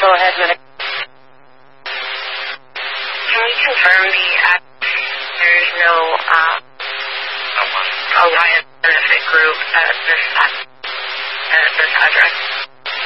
Go ahead, Minute. Can you confirm there's no Alliance benefit group at this address?